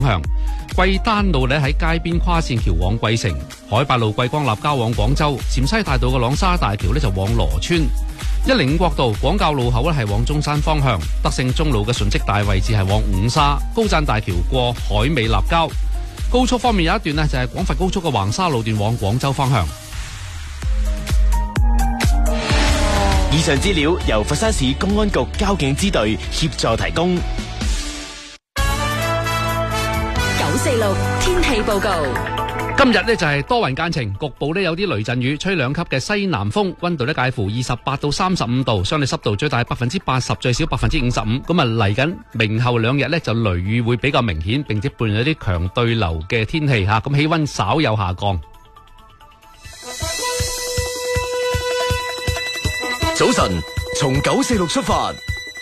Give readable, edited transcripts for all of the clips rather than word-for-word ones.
向。桂丹路咧喺街邊跨線橋往桂城，海八路桂光立交往廣州，禪西大道嘅朗沙大橋咧就往羅村。105國道廣教路口咧係往中山方向，德勝中路嘅順積大位置係往五沙，高贊大橋過海尾立交。高速方面有一段呢就係廣佛高速嘅橫沙路段往廣州方向。 以上資料由佛山市公安局交警支隊協助提供。 946天氣報告。 今日呢就係多雲間晴，局部呢有啲雷陣雨，吹2級嘅西南風，溫度呢介乎28到35度，相對濕度最大80%，最少55%。咁啊嚟緊明後2日呢就雷雨會比較明顯，並且伴有啲強對流嘅天氣吓，咁氣溫稍有下降。 早晨，從946出發。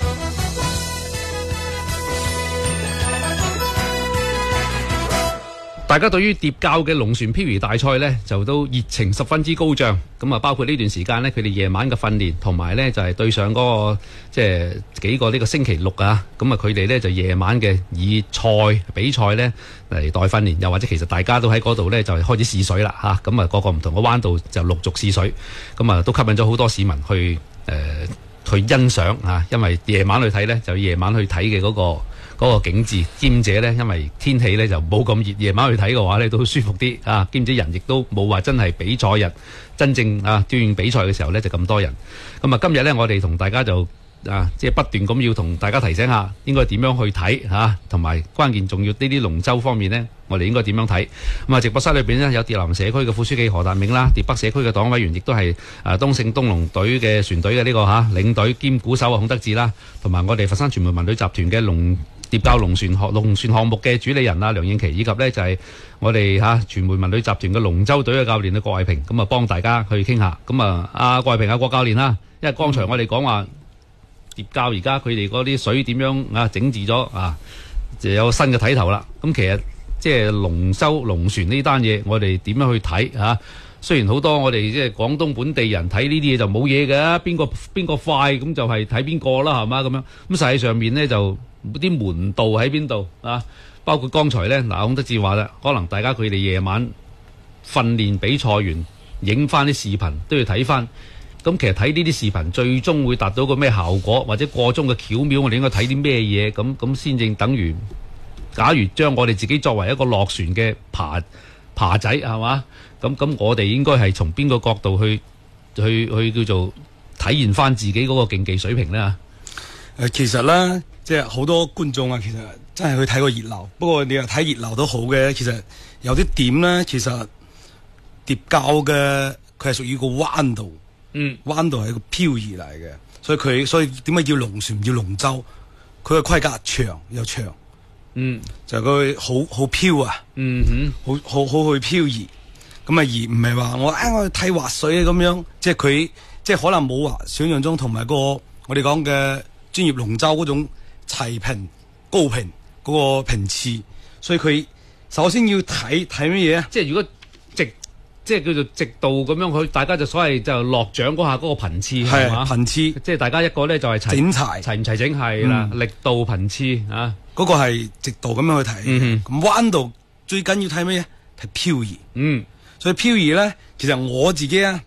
大家對於疊滘嘅龍船漂移大賽呢，就都熱情十分之高漲。咁啊，包括呢段時間呢，佢哋夜晚嘅訓練，同埋呢就係對上嗰個即係幾個呢個星期六啊。咁啊，佢哋呢就夜晚嘅以比賽呢嚟代訓練，又或者其實大家都喺嗰度呢就開始試水啦嚇。咁啊，個唔同嘅彎道就陸續試水，咁啊都吸引咗好多市民去欣賞啊。因為夜晚去睇呢，就夜晚去睇嘅嗰個景緻，兼且呢，因為天氣呢就冇咁熱，夜晚去睇嘅話呢都舒服啲啊！兼且人亦都冇話真係比賽日真正啊端比賽嘅時候呢就咁多人。咁啊，今日呢，我哋同大家就即係不斷咁要同大家提醒下，應該點樣去睇嚇，同埋關鍵重要呢啲龍舟方面呢，我哋應該點樣睇？咁啊，直播室裏邊呢，有疊南社區嘅副書記何達銘啦，疊北社區嘅黨委員亦都係東勝東龍隊嘅船隊嘅呢個領隊兼鼓手孔德志啦，同埋我哋佛山傳媒文旅集團嘅疊滘龍船項目嘅主理人梁應琪，以及呢就係我哋傳媒文旅集團嘅龍舟隊嘅教練郭偉平，咁啊幫大家去傾下。咁啊，郭偉平郭教練啦，因為剛才我哋講話疊滘而家佢哋嗰啲水點樣整治咗就有新嘅睇頭啦。咁其實即係龍船呢單嘢，我哋點樣去睇？雖然好多我哋即係廣東本地人睇呢啲嘢就冇嘢嘅，邊個快咁就係睇邊個啦，係嘛咁樣。咁實際上面呢，就啲門道喺邊度啊？包括剛才呢，孔德志話啦，可能大家佢哋夜晚訓練比賽完，影翻啲視頻都要睇翻。咁其實睇呢啲視頻最終會達到個咩效果，或者個中嘅巧妙，我哋應該睇啲咩嘢？咁先正等於，假如將我哋自己作為一個落船嘅爬仔係嘛？咁我哋應該係從邊個角度去叫做體現翻自己嗰個競技水平呢？ 其實咧，即係好多觀眾其實真係去睇個熱鬧。不過你話睇熱鬧都好嘅，其實有啲點咧，其實疊滘嘅佢係屬於個彎道，彎道係一個漂移嚟嘅，所以點解叫龍船唔叫龍舟？佢嘅規格長又長，就佢好飄啊，好去漂移。咁而唔係話我去睇滑水咁樣，即係佢即係可能冇話想象中同埋我哋講嘅專業龍舟嗰種齊平高平嗰個頻次，所以佢首先要睇乜嘢啊？ 即係如果即係叫做直道咁樣，佢大家就所謂就落槳嗰下嗰個頻次係嘛？頻次即係大家一個咧就係齊唔齊整係啦，力度頻次嗰個係直道咁樣去睇。咁彎道最緊要睇乜嘢？睇漂移。所以漂移咧，其實我自己嗰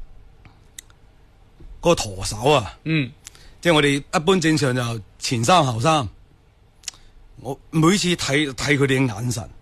個舵手即係我哋一般正常就前三後三。我每次睇佢哋嘅眼神，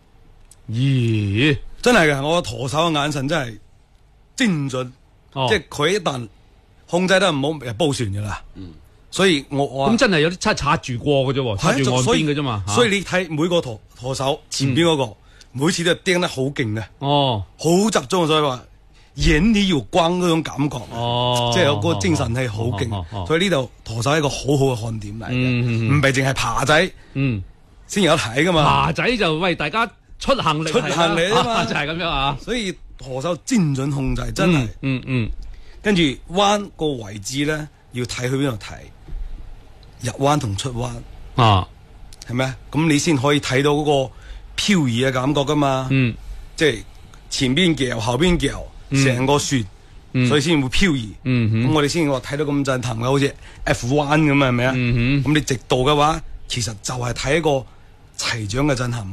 真係嘅，我個舵手嘅眼神真係精準，即係佢一旦控制得唔好，就報船噶啦。所以我咁真係有啲真係擦住過嘅啫，擦住岸邊嘅啫嘛。 所以你睇每個舵手前邊嗰個。每次都盯得好勁嘅，好集中，所以話眼裏有光嗰種感覺，即係有嗰個精神係好勁，所以呢度舵手係一個好好嘅看點嚟嘅，唔係淨係爬仔，先有得睇噶嘛。 爬仔就為大家出行力啊嘛，就係咁樣啊。 所以舵手精準控制真係，跟住彎個位置咧要睇去邊度睇，入彎同出彎係咪啊？咁你先可以睇到嗰個漂移嘅感覺噶嘛，即係前邊搖後邊搖，成個船，所以先會漂移。咁我哋先話睇到咁震撼嘅，好似 F1 咁啊，係咪啊？咁你直道嘅話，其實就係睇一個齊獎嘅震撼。